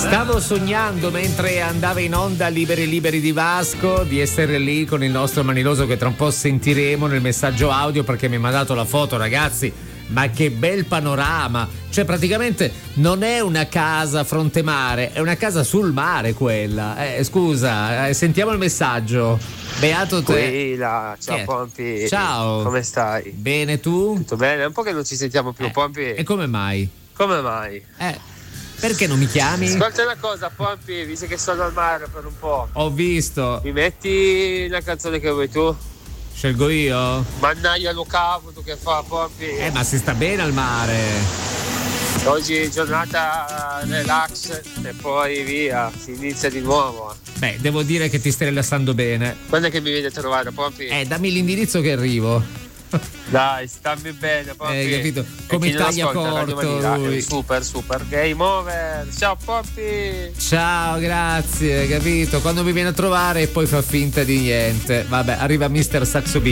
Stavo sognando mentre andava in onda Liberi Liberi di Vasco di essere lì con il nostro Maniloso, che tra un po' sentiremo nel messaggio audio, perché mi ha mandato la foto, ragazzi. Ma che bel panorama! Cioè praticamente non è una casa fronte mare, è una casa sul mare quella. Scusa, sentiamo il messaggio. Beato te. Quella, ciao Pompi. Ciao. Come stai? Bene, tu? Tutto bene? È un po' che non ci sentiamo più, Pompi. E come mai? Come mai? Perché non mi chiami? Ascolta una cosa, Pompi, visto che sono al mare per un po'. Ho visto. Mi metti la canzone che vuoi tu? Scelgo io? Mannaia lo cavo, tu che fa, Pompi? Ma si sta bene al mare. Oggi giornata relax e poi via, si inizia di nuovo. Beh, devo dire che ti stai rilassando bene. Quando è che mi vieni a trovare, Pompi? Dammi l'indirizzo che arrivo. Dai, stammi bene, Pompi. Capito? Come taglia corto lui. Super game over. Ciao Pompi. Ciao, grazie, capito? Quando mi viene a trovare e poi fa finta di niente. Vabbè, arriva Mr. Saxo Beat.